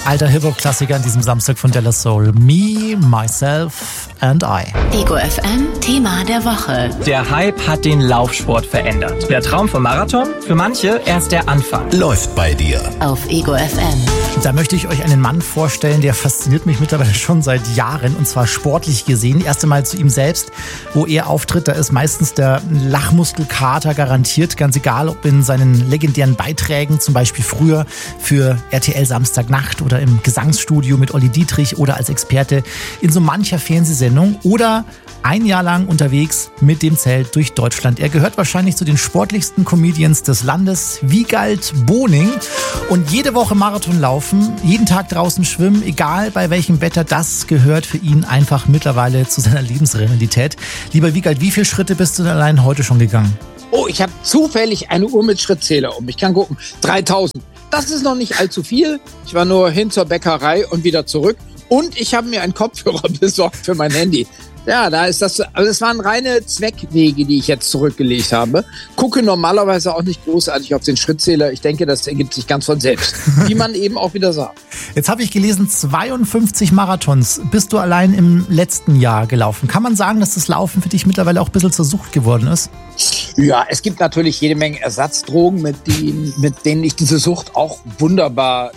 alter Hip-Hop-Klassiker an diesem Samstag von De La Soul. Me, Myself and I. Ego FM, Thema der Woche. Der Hype hat den Laufsport verändert. Der Traum vom Marathon? Für manche erst der Anfang. Läuft bei dir. Auf Ego FM. Da möchte ich euch einen Mann vorstellen, der fasziniert mich mittlerweile schon seit Jahren, und zwar sportlich gesehen. Erst einmal zu ihm selbst, wo er auftritt, da ist meistens der Lachmuskelkater garantiert, ganz egal, ob in seinen legendären Beiträgen, zum Beispiel früher für RTL Samstagnacht oder im Gesangsstudio mit Olli Dietrich oder als Experte in so mancher Fernsehsendung oder ein Jahr lang unterwegs mit dem Zelt durch Deutschland. Er gehört wahrscheinlich zu den sportlichsten Comedians des Landes, Wiegald Boning. Und jede Woche Marathon laufen, jeden Tag draußen schwimmen, egal bei welchem Wetter, das gehört für ihn einfach mittlerweile zu seiner Lebensrealität. Lieber Wiegald, wie viele Schritte bist du denn allein heute schon gegangen? Oh, ich habe zufällig eine Uhr mit Schrittzähler um. Ich kann gucken, 3000. Das ist noch nicht allzu viel. Ich war nur hin zur Bäckerei und wieder zurück. Und ich habe mir einen Kopfhörer besorgt für mein Handy. Ja, da ist das. Also es waren reine Zweckwege, die ich jetzt zurückgelegt habe. Gucke normalerweise auch nicht großartig auf den Schrittzähler. Ich denke, das ergibt sich ganz von selbst. Wie man eben auch wieder sah. Jetzt habe ich gelesen, 52 Marathons bist du allein im letzten Jahr gelaufen. Kann man sagen, dass das Laufen für dich mittlerweile auch ein bisschen zur Sucht geworden ist? Ja, es gibt natürlich jede Menge Ersatzdrogen, mit denen ich diese Sucht auch wunderbar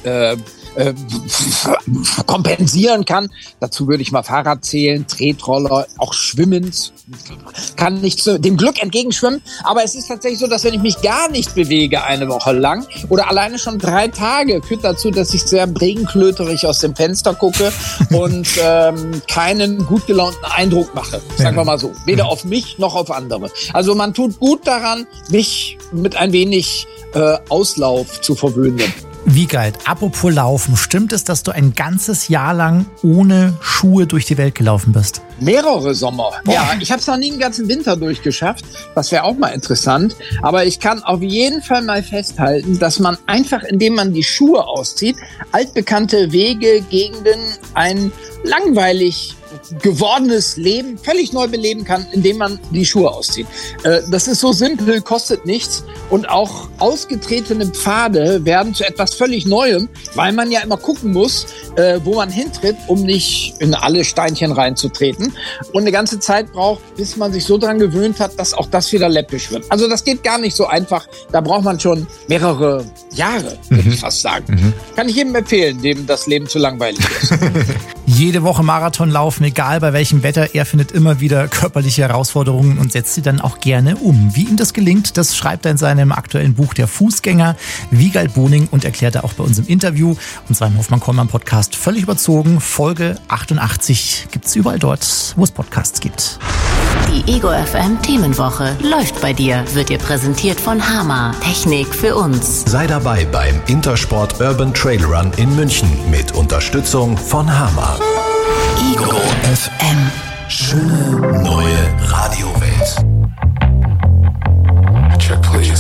kompensieren kann. Dazu würde ich mal Fahrrad zählen, Tretroller, auch Schwimmen. Kann nicht dem Glück entgegenschwimmen. Aber es ist tatsächlich so, dass wenn ich mich gar nicht bewege eine Woche lang oder alleine schon 3 Tage, führt dazu, dass ich sehr regenklöterig aus dem Fenster gucke und keinen gut gelaunten Eindruck mache. Sagen wir mal so. Weder auf mich noch auf andere. Also man tut gut daran, mich mit ein wenig Auslauf zu verwöhnen. Wiegald, apropos Laufen, stimmt es, dass du ein ganzes Jahr lang ohne Schuhe durch die Welt gelaufen bist? Mehrere Sommer. Boah. Ja, ich habe es noch nie einen ganzen Winter durchgeschafft. Das wäre auch mal interessant. Aber ich kann auf jeden Fall mal festhalten, dass man einfach, indem man die Schuhe auszieht, altbekannte Wege, Gegenden, ein langweilig gewordenes Leben völlig neu beleben kann, indem man die Schuhe auszieht. Das ist so simpel, kostet nichts, und auch ausgetretene Pfade werden zu etwas völlig Neuem, weil man ja immer gucken muss, wo man hintritt, um nicht in alle Steinchen reinzutreten, und eine ganze Zeit braucht, bis man sich so dran gewöhnt hat, dass auch das wieder läppisch wird. Also das geht gar nicht so einfach, da braucht man schon mehrere Jahre, würde ich fast sagen. Kann ich jedem empfehlen, dem das Leben zu langweilig ist. Jede Woche Marathon laufen, egal bei welchem Wetter. Er findet immer wieder körperliche Herausforderungen und setzt sie dann auch gerne um. Wie ihm das gelingt, das schreibt er in seinem aktuellen Buch Der Fußgänger, Wiegald Boning, und erklärt er auch bei uns im Interview, und zwar im Hoffmann-Kollmann-Podcast Völlig überzogen. Folge 88 gibt's überall dort, wo es Podcasts gibt. Die Ego FM Themenwoche läuft bei dir, wird dir präsentiert von Hama. Technik für uns. Sei dabei beim Intersport Urban Trail Run in München mit Unterstützung von Hama. Ego FM. Schöne neue Radiowelt. Check please.